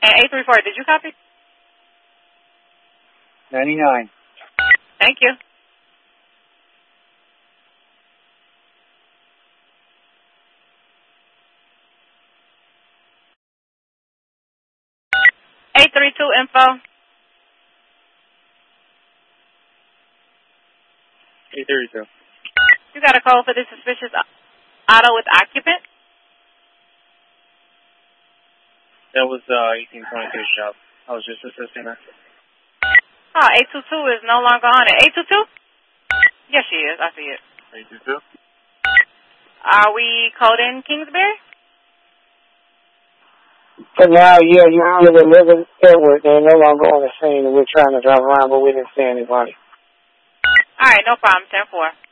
And 834, did you copy? 99. Thank you. info. 832. You got a code for this suspicious auto with occupant? That was 1822 shop. I was just assisting her. Oh, 822 is no longer on it. 822? Yes, she is. I see it. 822? Are we coding Kingsbury? For now, yeah, you're under the living Edward. They're no longer on the scene, and we're trying to drive around, but we didn't see anybody. All right, no problem. 10-4.